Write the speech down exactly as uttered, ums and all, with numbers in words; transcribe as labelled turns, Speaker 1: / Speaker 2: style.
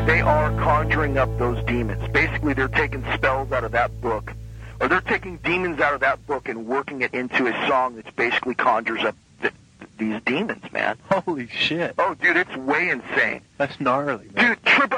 Speaker 1: they are conjuring up those demons. Basically, they're taking spells out of that book, or they're taking demons out of that book and working it into a song that basically conjures up th- these demons, man.
Speaker 2: Holy shit.
Speaker 1: Oh, dude, it's way insane.
Speaker 2: That's gnarly, man.
Speaker 1: Dude, Trip